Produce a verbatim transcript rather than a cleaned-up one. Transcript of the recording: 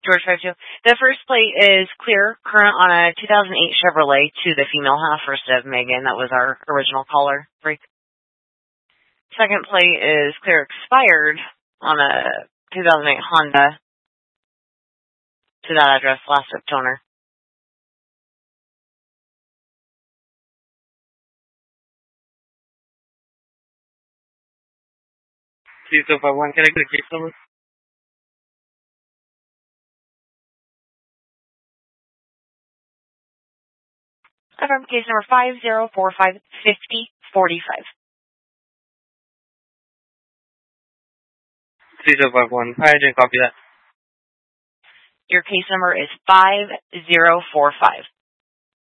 George five two. The first plate is clear, current on a two thousand eight Chevrolet to the female half, first of Megan. That was our original caller break. Second plate is clear, expired on a two thousand eight Honda to that address, last of toner. Please, if I want, can I get a case number? Affirm case number five zero four five fifty forty five. Please, if I want. I didn't copy that. Your case number is five zero four five.